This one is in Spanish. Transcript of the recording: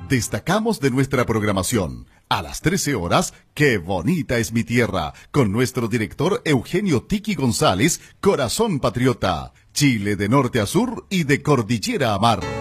Destacamos de nuestra programación. A las 13 horas, ¡Qué bonita es mi tierra! Con nuestro director Eugenio Tiki González, Corazón Patriota. Chile de norte a sur y de cordillera a mar.